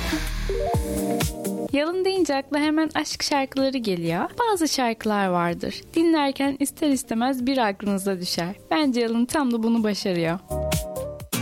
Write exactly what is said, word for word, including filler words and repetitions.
Yalın deyince akla hemen aşk şarkıları geliyor. Bazı şarkılar vardır. Dinlerken ister istemez bir aklınıza düşer. Bence Yalın tam da bunu başarıyor.